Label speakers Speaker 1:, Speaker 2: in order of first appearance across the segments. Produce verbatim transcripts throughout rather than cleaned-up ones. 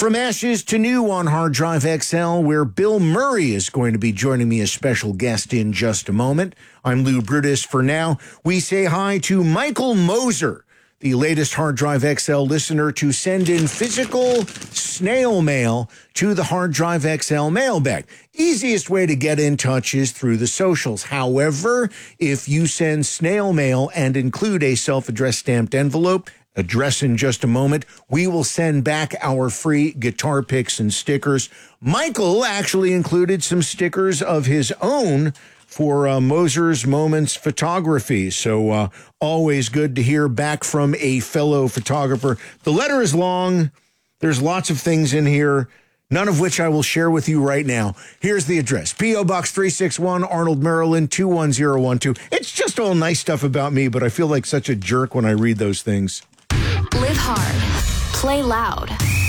Speaker 1: From ashes to new on Hard Drive X L, where Bill Murray is going to be joining me as special guest in just a moment. I'm Lou Brutus. For now, we say hi to Michael Moser, the latest Hard Drive X L listener to send in physical snail mail to the Hard Drive X L mailbag. Easiest way to get in touch is through the socials. However, if you send snail mail and include a self-addressed stamped envelope, address in just a moment, we will send back our free guitar picks and stickers. Michael actually included some stickers of his own for uh, Moser's Moments Photography. So uh, always good to hear back from a fellow photographer. The letter is long. There's lots of things in here, none of which I will share with you right now. Here's the address. P O. Box three six one, Arnold, Maryland, two one zero one two. It's just all nice stuff about me, but I feel like such a jerk when I read those things.
Speaker 2: Live hard. Play loud.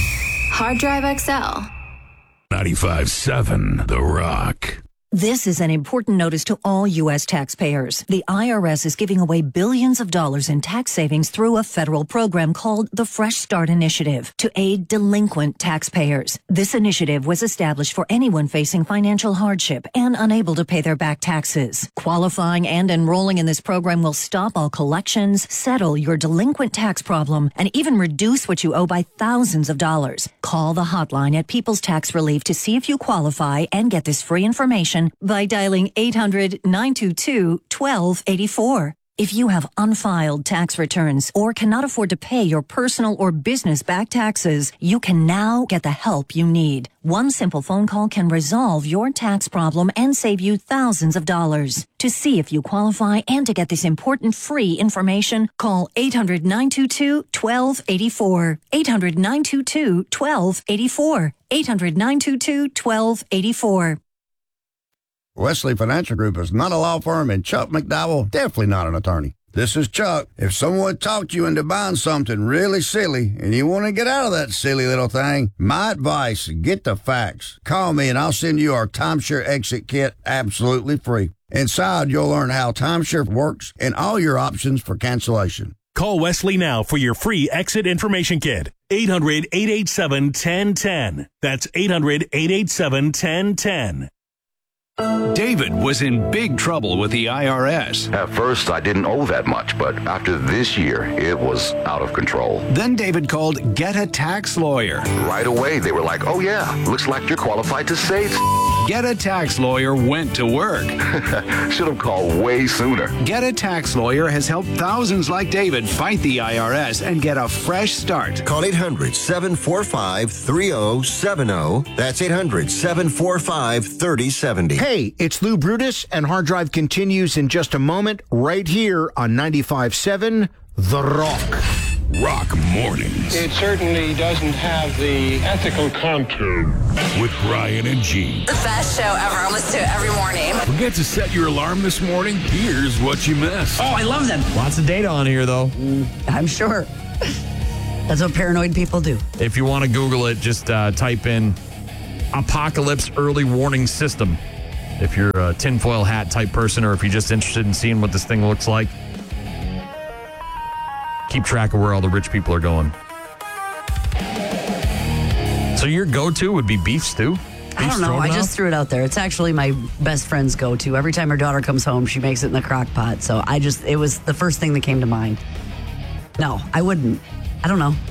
Speaker 2: Hard Drive X L.
Speaker 3: ninety-five point seven The Rock.
Speaker 4: This is an important notice to all U S taxpayers. The I R S is giving away billions of dollars in tax savings through a federal program called the Fresh Start Initiative to aid delinquent taxpayers. This initiative was established for anyone facing financial hardship and unable to pay their back taxes. Qualifying and enrolling in this program will stop all collections, settle your delinquent tax problem, and even reduce what you owe by thousands of dollars. Call the hotline at People's Tax Relief to see if you qualify and get this free information by dialing eight hundred, nine two two, one two eight four. If you have unfiled tax returns or cannot afford to pay your personal or business back taxes, you can now get the help you need. One simple phone call can resolve your tax problem and save you thousands of dollars. To see if you qualify and to get this important free information, call eight hundred, nine two two, one two eight four. eight hundred, nine two two, one two eight four. eight hundred, nine two two, one two eight four.
Speaker 5: Wesley Financial Group is not a law firm, and Chuck McDowell definitely not an attorney. This is Chuck. If someone talked you into buying something really silly and you want to get out of that silly little thing, my advice, get the facts. Call me and I'll send you our timeshare exit kit absolutely free. Inside, you'll learn how timeshare works and all your options for cancellation.
Speaker 6: Call Wesley now for your free exit information kit. eight hundred, eight eight seven, one zero one zero. That's eight hundred, eight eight seven, one zero one zero.
Speaker 3: David was in big trouble with the I R S.
Speaker 7: At first, I didn't owe that much, but after this year, it was out of control.
Speaker 3: Then David called Get a Tax Lawyer.
Speaker 7: Right away, they were like, oh yeah, looks like you're qualified to say it.
Speaker 3: Get a Tax Lawyer went to work.
Speaker 7: Should have called way sooner.
Speaker 3: Get a Tax Lawyer has helped thousands like David fight the I R S and get a fresh start.
Speaker 8: Call eight hundred, seven four five, three zero seven zero. That's eight hundred, seven four five, three zero seven zero.
Speaker 1: Hey, it's Lou Brutus, and Hard Drive continues in just a moment right here on ninety-five point seven The Rock.
Speaker 3: Rock Mornings.
Speaker 9: It certainly doesn't have the ethical contour.
Speaker 3: With Brian and Gene.
Speaker 10: The best show ever. I listen to it every morning.
Speaker 3: Forget to set your alarm this morning? Here's what you missed.
Speaker 11: Oh, I love them.
Speaker 12: Lots of data on here, though.
Speaker 11: Mm, I'm sure. That's what paranoid people do.
Speaker 12: If you want to Google it, just uh, type in Apocalypse Early Warning System. If you're a tinfoil hat type person, or if you're just interested in seeing what this thing looks like, keep track of where all the rich people are going. So your go-to would be beef stew? Beef
Speaker 11: I don't know. I just threw it out there. It's actually my best friend's go-to. Every time her daughter comes home, she makes it in the crock pot. So I just, it was the first thing that came to mind. No, I wouldn't. I don't know.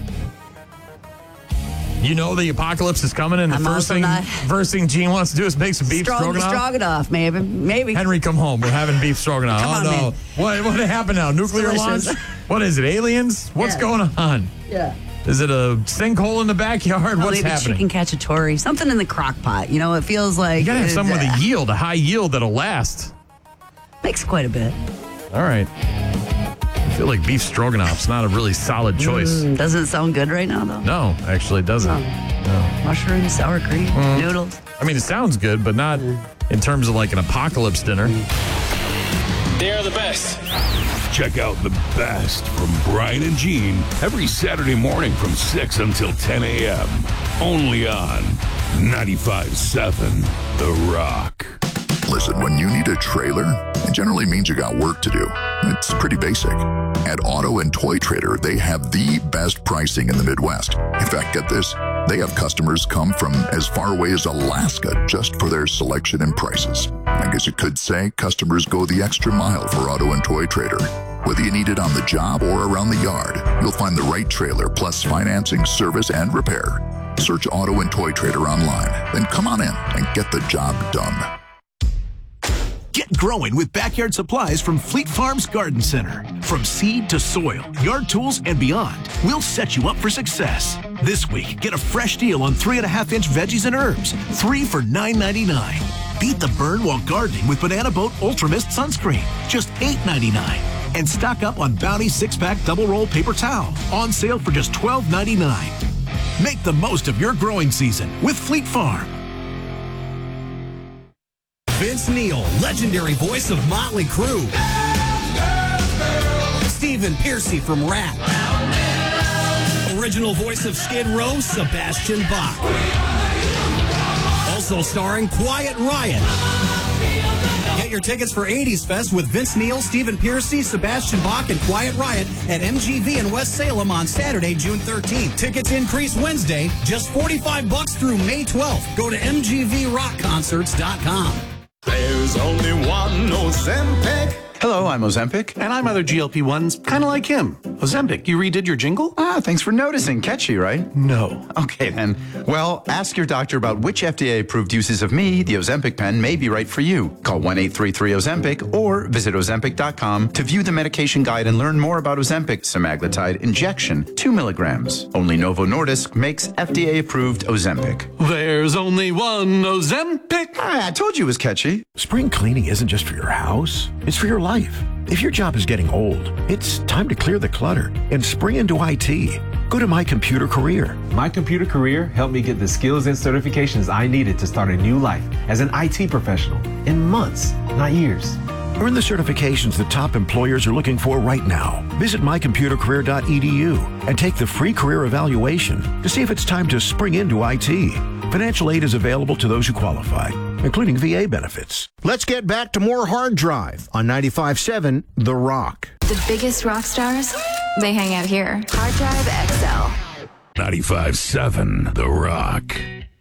Speaker 12: You know the apocalypse is coming, and the
Speaker 11: I'm
Speaker 12: first thing,
Speaker 11: not...
Speaker 12: first thing Gene wants to do is make some beef
Speaker 11: Strong,
Speaker 12: stroganoff.
Speaker 11: Stroganoff, maybe. Maybe.
Speaker 12: Henry, come home. We're having beef stroganoff.
Speaker 11: Come
Speaker 12: oh
Speaker 11: on,
Speaker 12: no!
Speaker 11: man.
Speaker 12: What what happened now? Nuclear launch? What is it? Aliens? What's
Speaker 11: Yeah.
Speaker 12: going on?
Speaker 11: Yeah.
Speaker 12: Is it a sinkhole in the backyard?
Speaker 11: Well,
Speaker 12: What's
Speaker 11: maybe
Speaker 12: happening?
Speaker 11: chicken cacciatore, something in the crock pot. You know, it feels like
Speaker 12: You gotta have
Speaker 11: it-
Speaker 12: something with
Speaker 11: uh,
Speaker 12: a yield, a high yield that'll last.
Speaker 11: Makes quite a bit.
Speaker 12: All right. I feel like beef stroganoff's not a really solid choice.
Speaker 11: Mm, doesn't sound good right now, though.
Speaker 12: No, actually, it doesn't.
Speaker 11: No.
Speaker 12: No.
Speaker 11: Mushrooms, sour cream,
Speaker 12: Mm.
Speaker 11: noodles.
Speaker 12: I mean, it sounds good, but not in terms of like an apocalypse dinner.
Speaker 6: They're the best.
Speaker 3: Check out the best from Brian and Gene every Saturday morning from six until ten a.m. Only on ninety-five point seven The Rock.
Speaker 13: Listen, when you need a trailer, it generally means you got work to do. It's pretty basic. At Auto and Toy Trader, they have the best pricing in the Midwest. In fact, get this. They have customers come from as far away as Alaska just for their selection and prices. I guess you could say customers go the extra mile for Auto and Toy Trader. Whether you need it on the job or around the yard, you'll find the right trailer plus financing, service, and repair. Search Auto and Toy Trader online, then come on in and get the job done.
Speaker 14: Get growing with backyard supplies from Fleet Farms Garden Center. From seed to soil, yard tools, and beyond, we'll set you up for success. This week, get a fresh deal on three and a half inch veggies and herbs, three for nine ninety-nine. Beat the burn while gardening with Banana Boat Ultra Mist sunscreen, just eight ninety-nine. And stock up on Bounty six pack double roll paper towel, on sale for just twelve ninety-nine. Make the most of your growing season with Fleet Farm.
Speaker 15: Vince Neil, legendary voice of Motley Crue. Stephen Pearcy from Rat. Original voice of Skid Row, Sebastian Bach. Also starring Quiet Riot. Get your tickets for eighties Fest with Vince Neil, Stephen Pearcy, Sebastian Bach, and Quiet Riot at M G V in West Salem on Saturday, June thirteenth. Tickets increase Wednesday, just forty-five bucks through May twelfth. Go to M G V rock concerts dot com.
Speaker 16: There's only one Ozempic.
Speaker 17: Hello, I'm Ozempic.
Speaker 18: And I'm other G L P ones, kind of like him. Ozempic, you redid your jingle?
Speaker 17: Ah, thanks for noticing. Catchy, right?
Speaker 18: No.
Speaker 17: Okay, then. Well, ask your doctor about which F D A-approved uses of me, the Ozempic pen, may be right for you. Call one eight three three Ozempic or visit Ozempic dot com to view the medication guide and learn more about Ozempic semaglutide injection, two milligrams. Only Novo Nordisk makes F D A-approved Ozempic.
Speaker 18: There's only one Ozempic.
Speaker 17: Ah, I told you it was catchy.
Speaker 19: Spring cleaning isn't just for your house, it's for your life. If your job is getting old, it's time to clear the clutter and spring into I T. Go to My Computer Career.
Speaker 20: My Computer Career helped me get the skills and certifications I needed to start a new life as an I T professional in months, not years.
Speaker 19: Earn the certifications that top employers are looking for right now. Visit my computer career dot e d u and take the free career evaluation to see if it's time to spring into I T. Financial aid is available to those who qualify, including V A benefits.
Speaker 1: Let's get back to more Hard Drive on ninety-five point seven The Rock.
Speaker 2: The biggest rock stars, they hang out here. Hard Drive X L.
Speaker 3: ninety-five point seven The Rock.